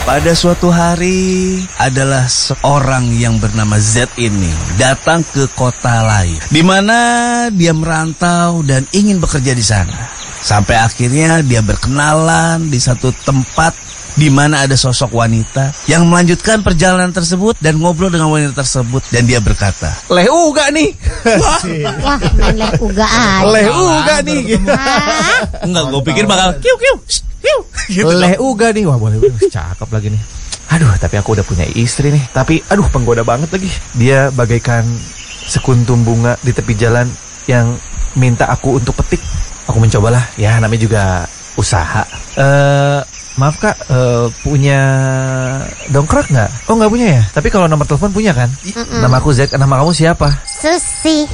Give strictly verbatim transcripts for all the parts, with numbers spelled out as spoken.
Pada suatu hari adalah seorang yang bernama Z ini datang ke kota lain, di mana dia merantau dan ingin bekerja di sana. Sampai akhirnya dia berkenalan di satu tempat di mana ada sosok wanita yang melanjutkan perjalanan tersebut dan ngobrol dengan wanita tersebut, dan dia berkata, "Leh uga nih." Wah, wah main leh uga aja. Leh uga nih. Enggak, gue pikir bakal kiu kiu. Gitu leh uga nih. Wah, boleh, boleh. Cakep lagi nih. Aduh, tapi aku udah punya istri nih. Tapi aduh, penggoda banget lagi. Dia bagaikan sekuntum bunga di tepi jalan yang minta aku untuk petik. Aku mencobalah. Ya, namanya juga usaha. Eh, maaf Kak, uh, punya dongkrak nggak? Oh, nggak punya ya? Tapi kalau nomor telepon punya kan? Mm-mm. Nama aku Z, nama kamu siapa? Susi.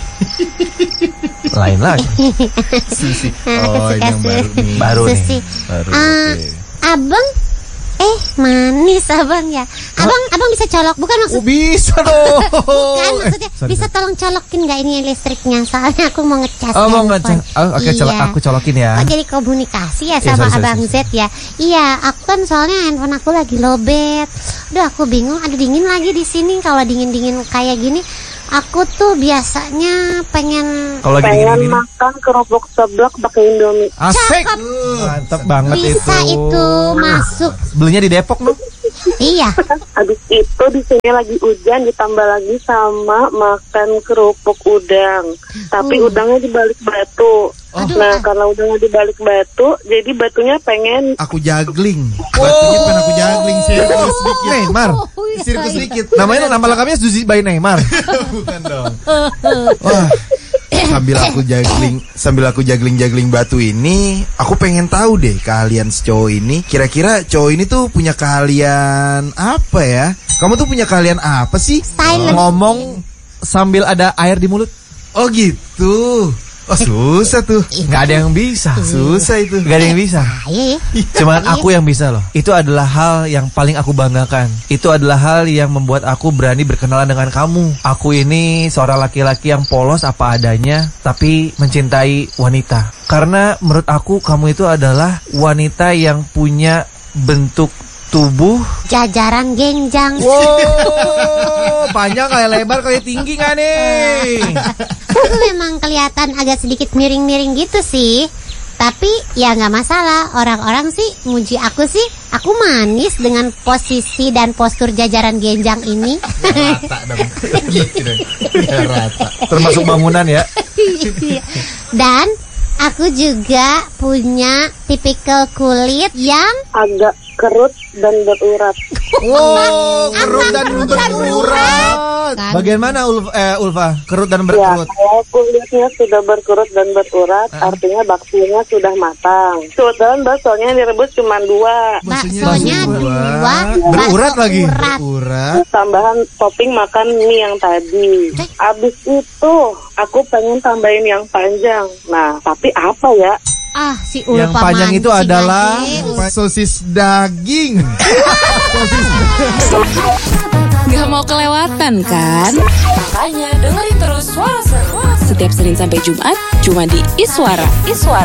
Lain lagi. Susi. Oh, ini yang baru nih. Baru Susi. nih. Baru. Uh, Okay. Abang, eh manis abang ya. Abang, huh? abang bisa colok, bukan maksud? Oh, bisa dong. Bukan maksudnya. Sorry, bisa sorry. tolong colokin nggak ini listriknya? Soalnya aku mau ngecas. Oh, mau ngecas. Oh, oke, okay, iya. colok, aku colokin ya. Oh, jadi komunikasi ya Iya, sama sorry, sorry, abang sorry. Z ya? Iya, aku kan soalnya handphone aku lagi lowbat. Udah aku bingung, ada dingin lagi di sini. Kalau dingin-dingin kayak gini, aku tuh biasanya pengen Kalau lagi pengen gini-gini. makan kerupuk seblak pakai Indomie. Asik. Cakep. Mantap banget bisa itu. itu masuk. Belinya di Depok loh. Iya. Habis itu di sini lagi hujan, ditambah lagi sama makan kerupuk udang. Tapi Uh. udangnya di balik batu. Aduh. Nah, karena udangnya di balik batu, jadi batunya pengen Aku juggling. Batunya pengen aku juggling, sirkus sedikit. Neymar. Sirkus sedikit. Namanya nama lengkapnya Suzy by Neymar. Bukan dong. Wah, sambil aku juggling, sambil aku juggling-juggling batu ini, aku pengen tahu deh keahlian si cowok ini. Kira-kira cowok ini tuh punya keahlian apa ya? Kamu tuh punya keahlian apa sih? Silent. Ngomong sambil ada air di mulut. Oh gitu. Oh susah tuh. Nggak ada yang bisa. Susah itu. Nggak ada yang bisa. Iya. Cuman aku yang bisa loh. Itu adalah hal yang paling aku banggakan. Itu adalah hal yang membuat aku berani berkenalan dengan kamu. Aku ini seorang laki-laki yang polos apa adanya, tapi mencintai wanita. Karena menurut aku kamu itu adalah wanita yang punya bentuk tubuh Jajaran genjang. wow, panjang kayak lebar kayak tinggi nggak nih? Aku memang kelihatan agak sedikit miring-miring gitu sih. Tapi ya nggak masalah. Orang-orang sih muji aku sih. Aku manis dengan posisi dan postur jajaran genjang ini. Rata dong. Gitu dong. Ya, rata. Termasuk bangunan ya. Dan aku juga punya tipikal kulit yang agak kerut dan berurat. Wow, kerut dan berurat. Kan? Bagian mana Ulfa, eh, Ulfa? Kerut dan Ya, berkerut. kalau kulitnya sudah berkerut dan berurat, artinya baksonya sudah matang. Kebetulan baksonya direbus cuma dua. baksonya Bakso dua, dua. Berurat bakso lagi. urat. Urat. Tambahan topping makan mie yang tadi. Abis itu aku pengen tambahin yang panjang. Nah, tapi apa ya? Ah, si Ulfa Yang panjang itu mancing adalah- aja. Sosis daging. Gak mau kelewatan kan? Makanya dengerin terus Suara Seru setiap Senin sampai Jumat cuma di Iswara. Iswara.